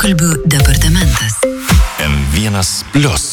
Pokalbių departamentas. M1 Plius.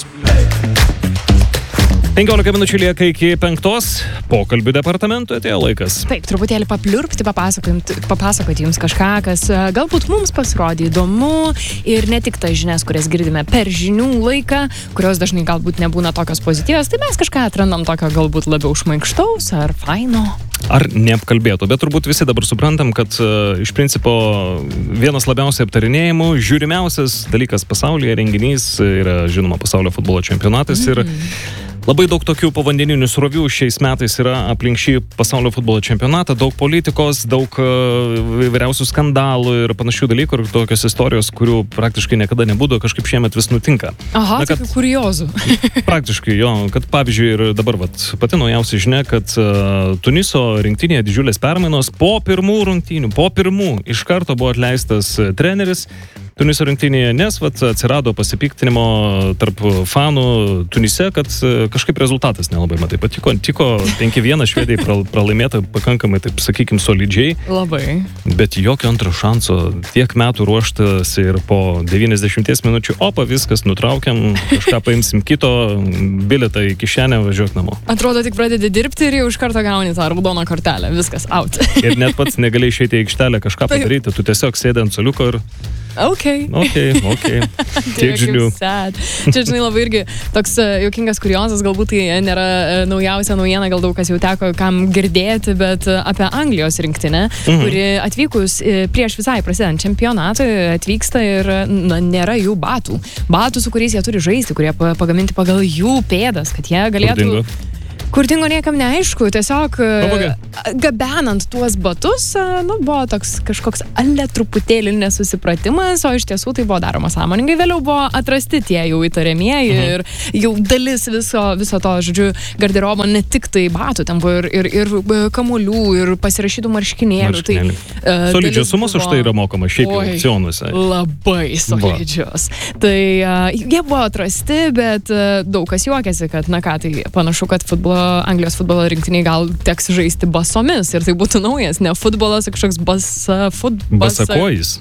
15 minučių lieka iki 5. Pokalbių departamento atėjo laikas. Taip, truputėlį papliurpti, papasakoti jums kažką, kas galbūt mums pasirodė įdomu ir ne tik tas žinias, kurias girdime per žinių laiką, kurios dažnai galbūt nebūna tokios pozityvios, tai mes kažką atrandam tokio galbūt labiau šmaikštaus ar faino. Ar neapkalbėto, bet turbūt visi dabar suprantam, kad iš principo vienas labiausiai aptarinėjimų, žiūrimiausias dalykas pasaulyje, renginys yra, žinoma, pasaulio futbolo čempionatas ir labai daug tokių povandeninių srovių šiais metais yra aplink šį pasaulio futbolo čempionatą, daug politikos, daug įvairiausių skandalų ir panašių dalykų ir tokios istorijos, kurių praktiškai niekada nebūdavo, kažkaip šiemet vis nutinka. Aha, tokių kuriozų. Praktiškai jo, kad pavyzdžiui ir dabar pati naujausia žinia, kad Tuniso rinktinėje didžiulės permainos po pirmų iš karto buvo atleistas treneris Tuniso rinktinėje, nes atsirado pasipiktinimo tarp fanų Tunise, kad kažkaip rezultatas nelabai patiko. Tiko 5-1 švedai pralaimėta pakankamai, taip sakykim, solidžiai. Labai. Bet jokio antro šanso, tiek metų ruoštasi ir po 90 minučių, viskas nutraukiam, kažką paimsim kito, bilietą į kišenę, važiuok namo. Atrodo, tik pradedi dirbti ir jau iš karto gauni tą raudoną kortelę, viskas, out. Ir net pats negali išeiti į aikštelę kažką padaryti, tu tiesiog sėdi ant suoliuko ir Ok. Tiek žinių. Čia, žinai, labai irgi toks juokingas kuriozas, galbūt tai nėra naujausia naujiena, gal daug kas jau teko kam girdėti, bet apie Anglijos rinktinę, kuri atvykus prieš visai prasidant čempionatui atvyksta ir nėra jų batų. Batų, su kuriais jie turi žaisti, kurie pagaminti pagal jų pėdas, kad jie galėtų... Kur dingo niekam neaišku, tiesiog gabenant tuos batus, buvo toks kažkoks truputėlį nesusipratimas, o iš tiesų tai buvo daroma sąmoningai. Vėliau buvo atrasti tie jau įtariamieji ir jau dalis viso to, žodžiu, garderobo, ne tik tai batų, ten buvo ir kamuolių, ir pasirašytų marškinėlių. Solidžios sumos už tai yra mokama šiaip jau aukcionuose. Labai solidžios. Tai jie buvo atrasti, bet daug kas juokiasi, kad, tai panašu, kad Anglijos futbolo rinktiniai gal teks žaisti basomis ir tai būtų naujas, ne futbolas, kažkoks basakojis,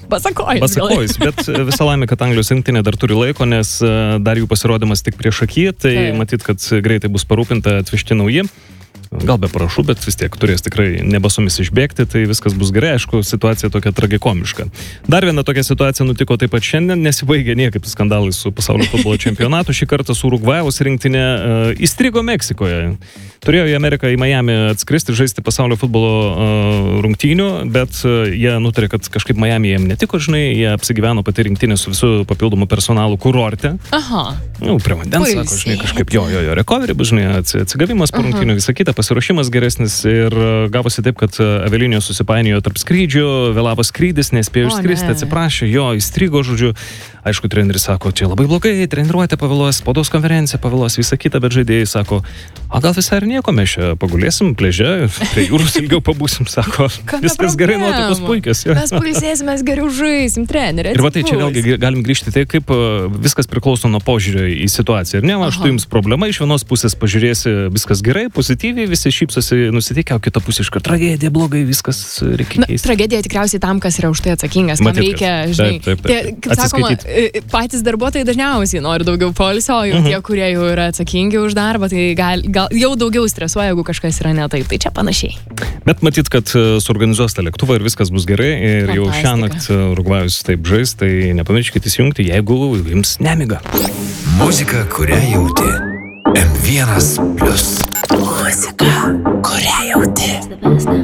bet visą laimę, kad Anglijos rinktinė dar turi laiko, nes dar jų pasirodymas tik prieš akį, tai matyt, kad greitai bus parūpinta atvežti nauji. Gal be parašų, bet vis tiek turės tikrai ne basomis išbėgti, tai viskas bus gerai, aišku, situacija tokia tragikomiška. Dar viena tokia situacija nutiko taip pat šiandien, nesibaigė niekaip skandalai su pasaulio futbolo čempionatu, šį kartą su Urugvajaus rinktinė įstrigo Meksikoje. Turėjo į Ameriką, į Miami atskristi, žaisti pasaulio futbolo rungtynių, bet jie nutarė, kad kažkaip Miami jiem netiko, žinai, jie apsigyveno pati rinktinė su visų papildomų personalų kurorte. Prie vandens, sako, žinai, kažkaip jo, recovery, žinai, atsigavimas po rungtynių, visą kitą, pasiruošimas geresnis ir gavosi taip, kad avialinijos susipainiojo tarp skrydžių, vėlavo skrydis, nespėjo išskristi, atsiprašė, įstrigo, žodžiu. Aišku, treneris sako, čia labai blogai, treniruotė pavėluos, spaudos konferencija pavėluos, visą kitą, bet žaidėjai sako, gal visai ir nieko, mes čia pagulėsim pleže, prie jūros ilgiau pabūsim, sako, viskas gerai, nuotaikos puikios. Mes pailsėsim, mes geriau žaisim, treneri. Ir tai čia vėlgi galim grįžti, tai kaip viskas priklauso nuo požiūrio į situaciją. Ir ne, aš tu jums problema, iš vienos pusės pažiūrėsi, viskas gerai, pozityviai, visi šypsosi, nusiteikia, o kita pusė iškart tragedija, blogai, viskas reikia keisti. Tragedija tikriausiai tam, kas yra už tai atsakingas, tam reikia, žinai, kaip sakoma, patys darbuotojai dažniausiai nori daugiau poilsio, o tie, kurie jau yra atsakingi už darbą, tai gal jau daugiau stresuoja, jeigu kažkas yra ne taip. Tai čia panašiai. Bet matyt, kad suorganizuos tą lėktuvą ir viskas bus gerai. Ir jau šiąnakt Urugvajus taip žais, tai nepamirškite įsijungti, jeigu jums nemiga. Muzika, kurią jauti. M1 Plius. Muzika, kurią jauti.